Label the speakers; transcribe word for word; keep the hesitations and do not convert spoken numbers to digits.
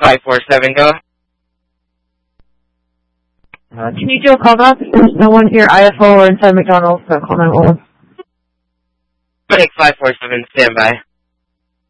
Speaker 1: five four seven, go.
Speaker 2: Uh, can you do a call back? There's no one here, I F O or inside McDonald's, so call nine one one.
Speaker 1: Clinic five four seven, stand by.